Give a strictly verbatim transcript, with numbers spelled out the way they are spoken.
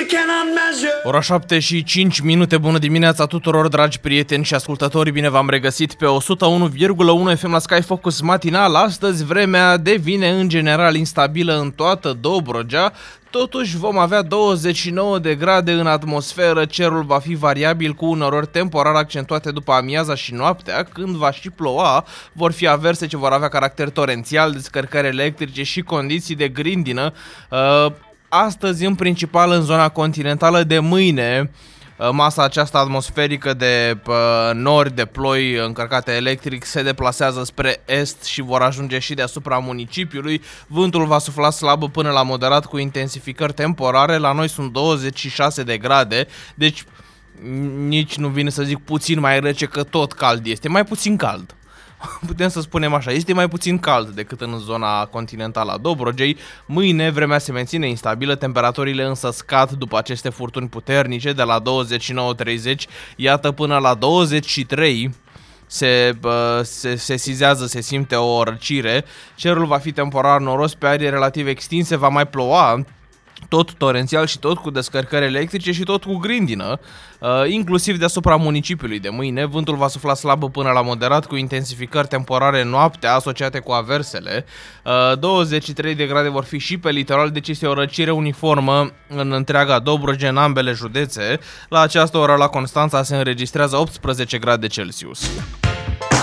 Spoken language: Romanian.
Ora șapte și cinci minute, bună dimineața tuturor, dragi prieteni și ascultători, bine v-am regăsit pe o sută unu virgulă unu F M la Sky Focus matinal. Astăzi vremea devine în general instabilă în toată Dobrogea, totuși vom avea douăzeci și nouă de grade în atmosferă, cerul va fi variabil cu unorori temporar accentuate după amiaza și noaptea, când va și ploua, vor fi averse ce vor avea caracter torențial, descărcări electrice și condiții de grindină. Uh, Astăzi, în principal, în zona continentală, de mâine, masa aceasta atmosferică de nori, de ploi încărcate electric se deplasează spre est și vor ajunge și deasupra municipiului. Vântul va sufla slab până la moderat cu intensificări temporare. La noi sunt douăzeci și șase de grade, deci nici nu vine să zic puțin mai rece, că tot cald este, mai puțin cald. Putem să spunem așa, este mai puțin cald decât în zona continentală a Dobrogei. Mâine vremea se menține instabilă, temperaturile însă scad după aceste furtuni puternice de la douăzeci și nouă treizeci, iată până la douăzeci și trei. Se, se, se sizează, se simte o răcire, cerul va fi temporar noros pe arii relativ extinse, va mai ploua, tot torențial și tot cu descărcări electrice și tot cu grindină, inclusiv deasupra municipiului de mâine. Vântul va sufla slab până la moderat cu intensificări temporare noaptea asociate cu aversele. douăzeci și trei de grade vor fi și pe litoral, deci este o răcire uniformă în întreaga Dobroge, în ambele județe. La această oră la Constanța se înregistrează optsprezece grade Celsius.